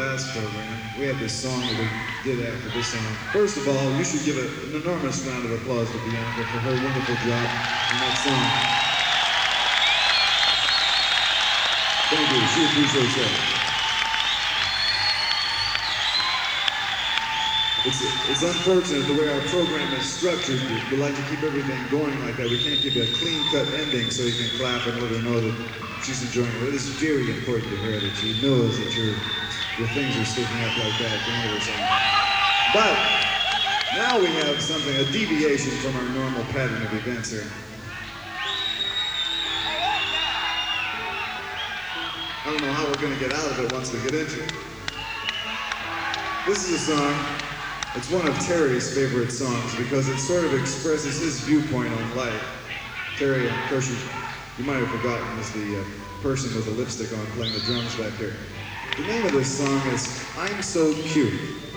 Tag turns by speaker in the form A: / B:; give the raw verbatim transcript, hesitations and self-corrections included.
A: last program, we had this song that we did after this song. First of all, you should give a, an enormous round of applause to Bianca for her wonderful job in that song. Thank you, she appreciates that. It's, it's unfortunate the way our program is structured. We like to keep everything going like that. We can't give you a clean-cut ending so you can clap and let her know that she's enjoying it. It is very important to her that she knows that your, your things are sticking up like that at the end of her song. But now we have something, a deviation from our normal pattern of events here. I don't know how we're going to get out of it once we get into it. This is a song. It's one of Terry's favorite songs because it sort of expresses his viewpoint on life. Terry, of course, you, you might have forgotten, is the uh, person with the lipstick on playing the drums back there. The name of this song is I'm So Cute.